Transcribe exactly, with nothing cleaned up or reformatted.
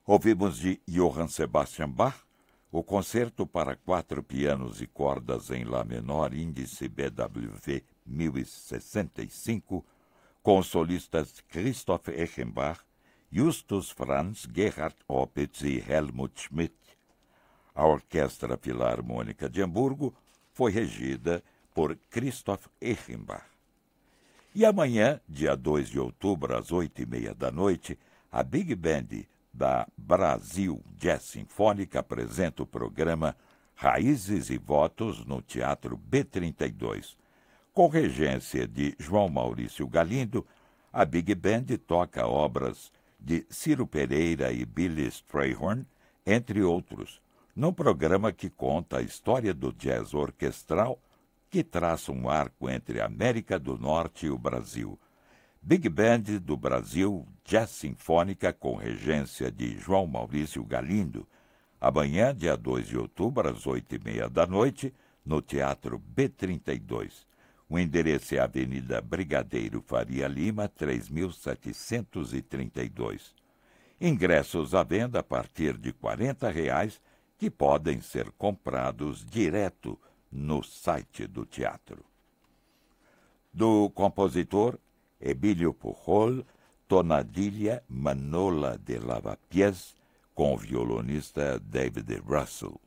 Ouvimos de Johann Sebastian Bach o concerto para quatro pianos e cordas em Lá menor, índice B W V mil e sessenta e cinco, com os solistas Christoph Eschenbach, Justus Franz, Gerhard Opitz e Helmut Schmidt. A Orquestra Filarmônica de Hamburgo foi regida por Christoph Eschenbach. E amanhã, dia dois de outubro, às oito e meia da noite, a Big Band da Brasil Jazz Sinfônica apresenta o programa Raízes e Votos no Teatro B trinta e dois. Com regência de João Maurício Galindo, a Big Band toca obras de Ciro Pereira e Billy Strayhorn, entre outros, num programa que conta a história do jazz orquestral que traça um arco entre a América do Norte e o Brasil. Big Band do Brasil Jazz Sinfônica com regência de João Maurício Galindo, amanhã, dia dois de outubro, às oito e meia da noite, no Teatro B trinta e dois. O endereço é Avenida Brigadeiro Faria Lima, três mil setecentos e trinta e dois. Ingressos à venda a partir de quarenta reais, que podem ser comprados direto no site do teatro. Do compositor Emílio Pujol, Tonadilha Manola de Lavapiés, com o violonista David Russell.